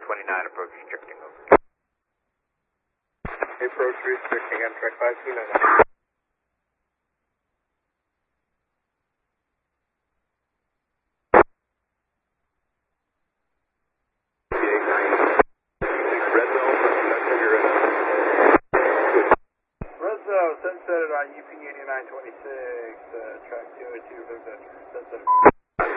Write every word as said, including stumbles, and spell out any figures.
twenty-nine, approach restricting, over. Approach restricting, Amtrak five two nine. Sunset on U P eighty-nine twenty-six, uh, track two oh two, sunset.